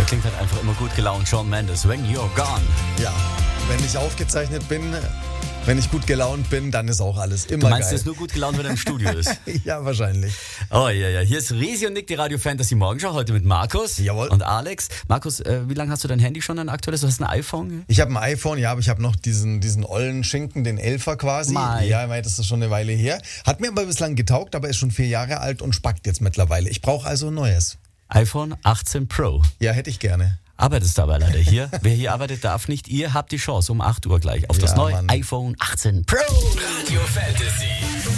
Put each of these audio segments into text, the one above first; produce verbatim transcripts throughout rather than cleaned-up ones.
klingt halt einfach immer gut gelaunt. Shawn Mendes, When You're Gone. Ja, wenn ich aufgezeichnet bin, wenn ich gut gelaunt bin, dann ist auch alles immer Du meinst, geil. es ist nur gut gelaunt, wenn er im Studio ist? Ja, wahrscheinlich. Oh ja, ja. Hier ist Resi und Nick, die Radio Fantasy Morgenschau, heute mit Markus Jawohl. und Alex. Markus, äh, wie lange hast du dein Handy schon, ein aktuelles? Du hast ein iPhone? Ich habe ein iPhone, ja, aber ich habe noch diesen, diesen ollen Schinken, den Elfer quasi. Mei. Ja, ich meine, das ist schon eine Weile her. Hat mir aber bislang getaugt, aber ist schon vier Jahre alt und spackt jetzt mittlerweile. Ich brauche also ein neues. iPhone achtzehn Pro. Ja, hätte ich gerne. Arbeitest aber leider hier. Wer hier arbeitet, darf nicht. Ihr habt die Chance um acht Uhr gleich auf das Ja, neue Mann. iPhone achtzehn Pro. Radio Fantasy.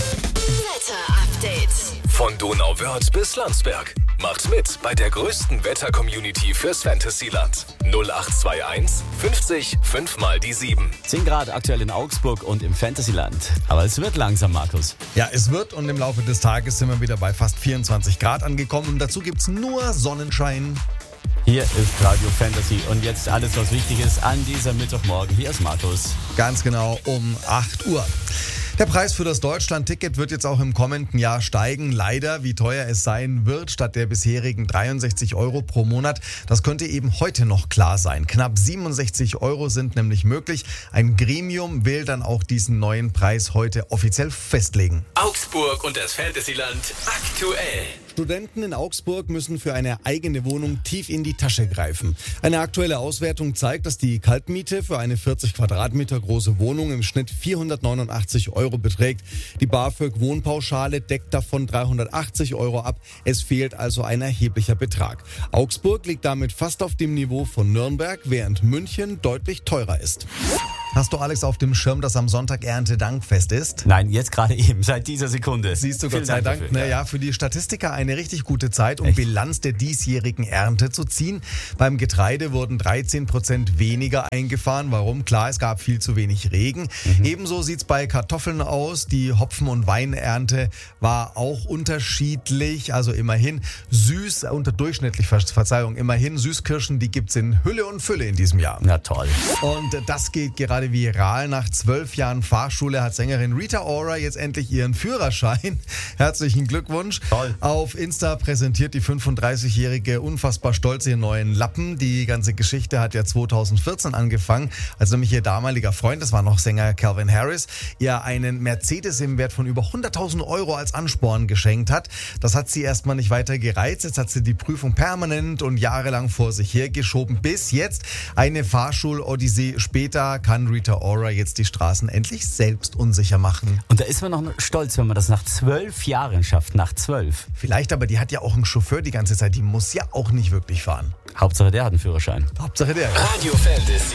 Wetter Update. Von Donauwörth bis Landsberg. Macht mit bei der größten Wetter-Community fürs Fantasyland. null acht zwei eins fünfzig fünf mal die sieben. zehn Grad aktuell in Augsburg und im Fantasyland. Aber es wird langsam, Markus. Ja, es wird und im Laufe des Tages sind wir wieder bei fast vierundzwanzig Grad angekommen. Und dazu gibt's nur Sonnenschein. Hier ist Radio Fantasy und jetzt alles, was wichtig ist an dieser Mittwochmorgen. Hier ist Markus. Ganz genau um acht Uhr. Der Preis für das Deutschland-Ticket wird jetzt auch im kommenden Jahr steigen. Leider, wie teuer es sein wird, statt der bisherigen dreiundsechzig Euro pro Monat. Das könnte eben heute noch klar sein. Knapp siebenundsechzig Euro sind nämlich möglich. Ein Gremium will dann auch diesen neuen Preis heute offiziell festlegen. Augsburg und das Fantasyland aktuell. Studenten in Augsburg müssen für eine eigene Wohnung tief in die Tasche greifen. Eine aktuelle Auswertung zeigt, dass die Kaltmiete für eine vierzig Quadratmeter große Wohnung im Schnitt vierhundertneunundachtzig Euro beträgt. Die BAföG-Wohnpauschale deckt davon dreihundertachtzig Euro ab. Es fehlt also ein erheblicher Betrag. Augsburg liegt damit fast auf dem Niveau von Nürnberg, während München deutlich teurer ist. Hast du, Alex, auf dem Schirm, dass am Sonntag Erntedankfest ist? Nein, jetzt gerade eben, seit dieser Sekunde. Siehst du, Vielen Gott sei Dank. dafür, Naja, für die Statistiker eine richtig gute Zeit, um Echt? Bilanz der diesjährigen Ernte zu ziehen. Beim Getreide wurden dreizehn Prozent weniger eingefahren. Warum? Klar, es gab viel zu wenig Regen. Mhm. Ebenso sieht's bei Kartoffeln aus. Die Hopfen- und Weinernte war auch unterschiedlich. Also immerhin süß, unterdurchschnittlich, Verzeihung, immerhin Süßkirschen, die gibt's in Hülle und Fülle in diesem Jahr. Na toll. Und das geht gerade viral. Nach zwölf Jahren Fahrschule hat Sängerin Rita Ora jetzt endlich ihren Führerschein. Herzlichen Glückwunsch. Toll. Auf Insta präsentiert die fünfunddreißigjährige unfassbar stolz ihren neuen Lappen. Die ganze Geschichte hat ja zweitausendvierzehn angefangen, als nämlich ihr damaliger Freund, das war noch Sänger Calvin Harris, ihr einen Mercedes im Wert von über hunderttausend Euro als Ansporn geschenkt hat. Das hat sie erstmal nicht weiter gereizt. Jetzt hat sie die Prüfung permanent und jahrelang vor sich hergeschoben. Bis jetzt, eine Fahrschul-Odyssee später, kann Rita Ora jetzt die Straßen endlich selbst unsicher machen. Und da ist man noch stolz, wenn man das nach zwölf Jahren schafft. Nach zwölf. Vielleicht, aber die hat ja auch einen Chauffeur die ganze Zeit. Die muss ja auch nicht wirklich fahren. Hauptsache der hat einen Führerschein. Hauptsache der. Radio Fantasy.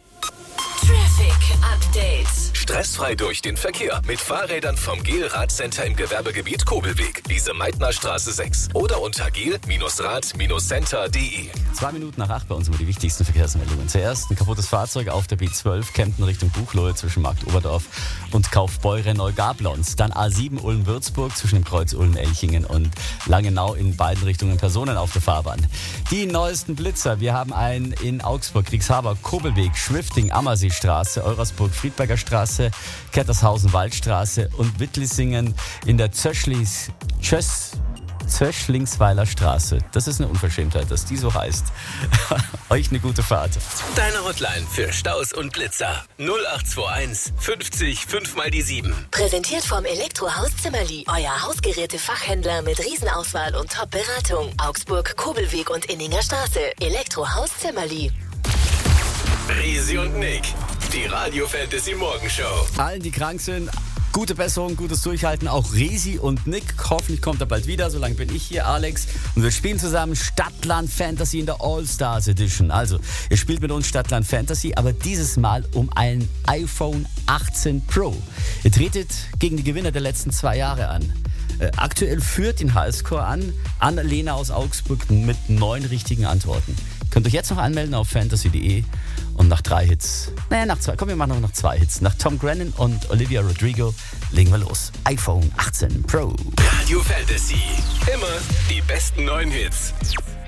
Traffic Update. Stressfrei durch den Verkehr mit Fahrrädern vom Gel-Rad-Center im Gewerbegebiet Kobelweg, Lise Meitner Straße sechs oder unter gel-rad-center punkt de. Zwei Minuten nach acht bei uns über die wichtigsten Verkehrsmeldungen. Zuerst ein kaputtes Fahrzeug auf der B zwölf, Kempten Richtung Buchloe zwischen Markt Oberdorf und Kaufbeuren-Neugablonz. Dann A sieben Ulm-Würzburg zwischen dem Kreuz Ulm-Elchingen und Langenau in beiden Richtungen Personen auf der Fahrbahn. Die neuesten Blitzer. Wir haben einen in Augsburg, Kriegshaber, Kobelweg, Schwifting, Ammerseestraße, Eurasburg, Friedberger Straße, Kettershausen, Waldstraße und Wittlisingen in der Zöschlis, Tschöss, Zöschlingsweiler Straße. Das ist eine Unverschämtheit, dass die so heißt. Euch eine gute Fahrt. Deine Hotline für Staus und Blitzer. null acht zwei eins fünfzig fünf mal die sieben. Präsentiert vom Elektrohaus Zimmerli. Euer Hausgeräte-Fachhändler mit Riesenauswahl und Top-Beratung. Augsburg, Kobelweg und Inninger Straße. Elektrohaus Zimmerli. Resi und Nick, die Radio Fantasy Morgenshow. Allen, die krank sind, gute Besserung, gutes Durchhalten. Auch Resi und Nick. Hoffentlich kommt er bald wieder. Solange bin ich hier, Alex. Und wir spielen zusammen Stadtland Fantasy in der All-Stars Edition. Also, ihr spielt mit uns Stadtland Fantasy, aber dieses Mal um ein iPhone achtzehn Pro. Ihr tretet gegen die Gewinner der letzten zwei Jahre an. Äh, aktuell führt den Highscore an Annalena aus Augsburg mit neun richtigen Antworten. Könnt euch jetzt noch anmelden auf fantasy punkt de und nach drei Hits, naja, nach zwei, komm, wir machen noch nach zwei Hits. Nach Tom Grennan und Olivia Rodrigo legen wir los. iPhone achtzehn Pro. Radio Fantasy. Immer die besten neuen Hits.